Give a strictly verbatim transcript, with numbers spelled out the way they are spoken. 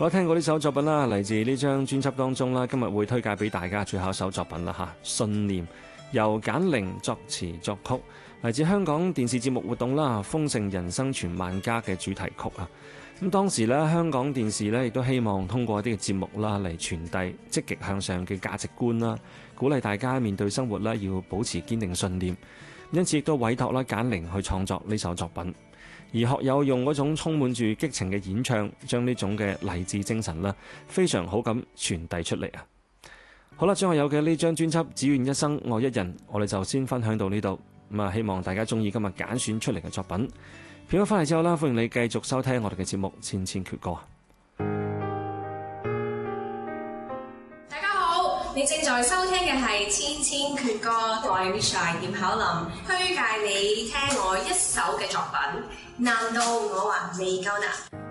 好，聽過呢首作品啦，嚟自呢張專輯當中啦，今日會推介俾大家最後一首作品啦嚇，信念由簡玲作詞作曲，嚟自香港電視節目活動啦，豐盛人生全萬家嘅主題曲啊。咁當時咧，香港電視咧亦都希望通過一啲嘅節目啦嚟傳遞積極向上嘅價值觀啦，鼓勵大家面對生活啦要保持堅定信念。因此亦都委託啦簡玲去創作呢首作品。而學友用嗰種充滿住激情嘅演唱，將呢種嘅勵志精神啦，非常好咁傳遞出嚟啊！好啦，張學友嘅呢張專輯《只願一生愛一人》，我哋就先分享到呢度。咁啊，希望大家中意今日揀選出嚟嘅作品。片咗翻嚟之後啦，歡迎你繼續收聽我哋嘅節目《千千闕歌》。 大家好，你正在收聽嘅係《千千闕歌》，我係 Misha 葉巧琳，推介你聽我一首嘅作品。難道我還未夠難？